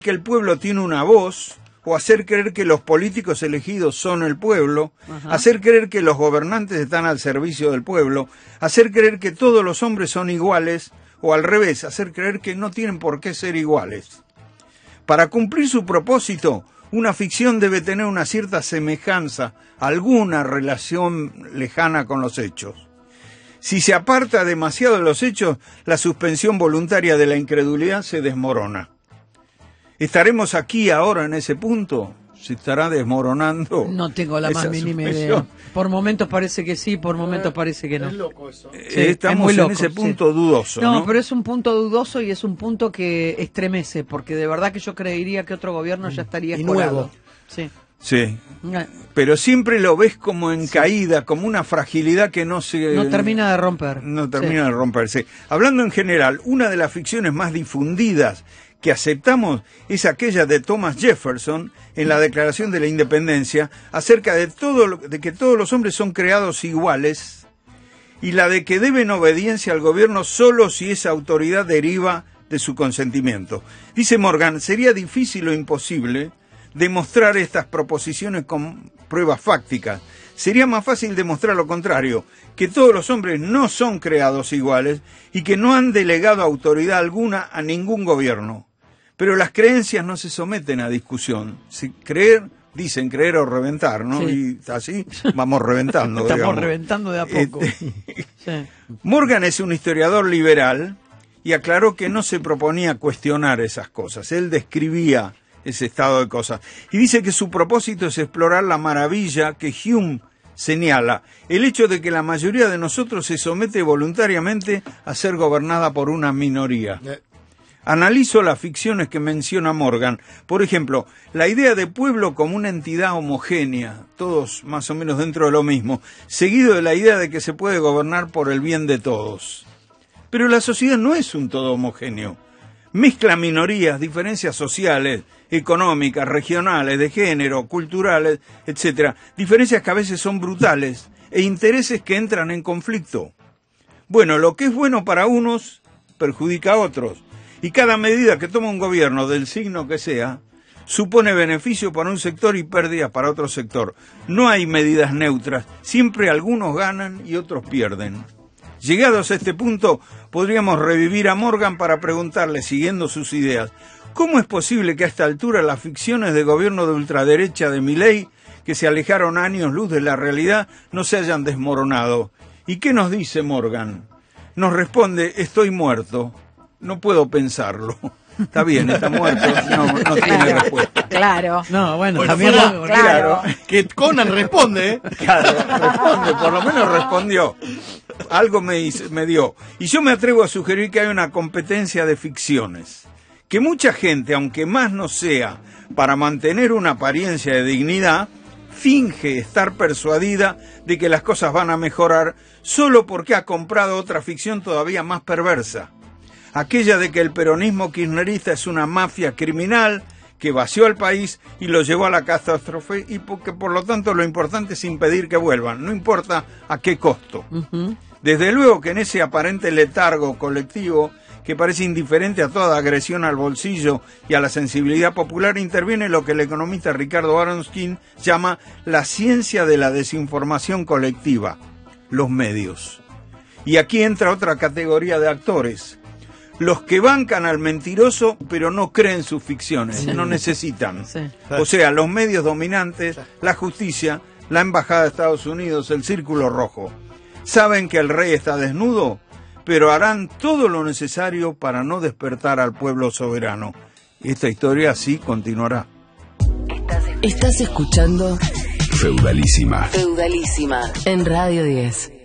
que el pueblo tiene una voz, o hacer creer que los políticos elegidos son el pueblo, hacer creer que los gobernantes están al servicio del pueblo, hacer creer que todos los hombres son iguales, o al revés, hacer creer que no tienen por qué ser iguales. Para cumplir su propósito, una ficción debe tener una cierta semejanza, alguna relación lejana con los hechos. Si se aparta demasiado de los hechos, la suspensión voluntaria de la incredulidad se desmorona. ¿Estaremos aquí ahora en ese punto? ¿Se estará desmoronando? No tengo la más mínima idea. Por momentos parece que sí, por momentos parece que no. Es loco eso. Sí, estamos en ese punto dudoso, ¿no? No, pero es un punto dudoso y es un punto que estremece, porque de verdad que yo creería que otro gobierno ya estaría escolado. Nuevo. Sí. Sí, pero siempre lo ves como en caída, como una fragilidad que no termina de romper. No termina de romperse. Hablando en general, una de las ficciones más difundidas que aceptamos es aquella de Thomas Jefferson en la Declaración de la Independencia acerca de que todos los hombres son creados iguales, y la de que deben obediencia al gobierno solo si esa autoridad deriva de su consentimiento. Dice Morgan, sería difícil o imposible demostrar estas proposiciones con pruebas fácticas. Sería más fácil demostrar lo contrario, que todos los hombres no son creados iguales y que no han delegado autoridad alguna a ningún gobierno. Pero las creencias no se someten a discusión. Si dicen creer o reventar, ¿no? Sí. Y así vamos reventando. Estamos reventando de a poco. Sí. Morgan es un historiador liberal y aclaró que no se proponía cuestionar esas cosas. Él describía ese estado de cosas. Y dice que su propósito es explorar la maravilla que Hume señala, el hecho de que la mayoría de nosotros se somete voluntariamente a ser gobernada por una minoría. Analizo las ficciones que menciona Morgan. Por ejemplo, la idea de pueblo como una entidad homogénea, todos más o menos dentro de lo mismo, seguido de la idea de que se puede gobernar por el bien de todos. Pero la sociedad no es un todo homogéneo. Mezcla minorías, diferencias sociales, económicas, regionales, de género, culturales, etc. Diferencias que a veces son brutales e intereses que entran en conflicto. Bueno, lo que es bueno para unos perjudica a otros. Y cada medida que toma un gobierno, del signo que sea, supone beneficio para un sector y pérdidas para otro sector. No hay medidas neutras, siempre algunos ganan y otros pierden. Llegados a este punto, podríamos revivir a Morgan para preguntarle, siguiendo sus ideas, ¿cómo es posible que a esta altura las ficciones de gobierno de ultraderecha de Milei, que se alejaron años luz de la realidad, no se hayan desmoronado? ¿Y qué nos dice Morgan? Nos responde, estoy muerto, no puedo pensarlo. Está bien, está muerto, no tiene respuesta. Claro. No, bueno también claro. Que Conan responde, ¿eh? Claro, responde, por lo menos respondió. Algo me dio. Y yo me atrevo a sugerir que hay una competencia de ficciones. Que mucha gente, aunque más no sea para mantener una apariencia de dignidad, finge estar persuadida de que las cosas van a mejorar solo porque ha comprado otra ficción todavía más perversa. Aquella de que el peronismo kirchnerista es una mafia criminal que vació al país y lo llevó a la catástrofe y porque por lo tanto lo importante es impedir que vuelvan, no importa a qué costo. Desde luego que en ese aparente letargo colectivo que parece indiferente a toda agresión al bolsillo y a la sensibilidad popular interviene lo que el economista Ricardo Aronskin llama la ciencia de la desinformación colectiva, los medios. Y aquí entra otra categoría de actores. Los que bancan al mentiroso, pero no creen sus ficciones, no necesitan. O sea, los medios dominantes, la justicia, la Embajada de Estados Unidos, el Círculo Rojo. Saben que el rey está desnudo, pero harán todo lo necesario para no despertar al pueblo soberano. Esta historia así continuará. Estás escuchando Feudalísima. Feudalísima en Radio 10.